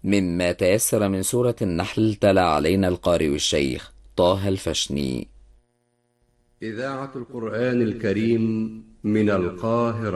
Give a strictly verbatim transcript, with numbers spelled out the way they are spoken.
مما تيسر من سورة النحل تلا علينا القارئ الشيخ طه الفشني. إذاعة القرآن الكريم من القاهرة.